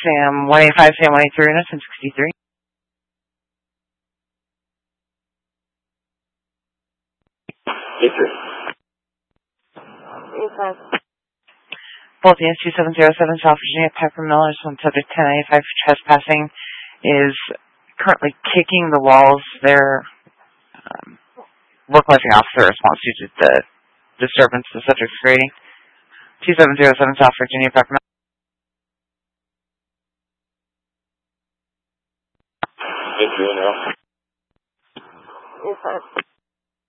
Sam 185, Sam 183, and Sam 63. Baltimore 2707, South Virginia, Piper Miller is one subject 1095 for trespassing, is currently kicking the walls. Their work-life officer responds to the disturbance the subject is creating. 2707, South Virginia, Piper Miller.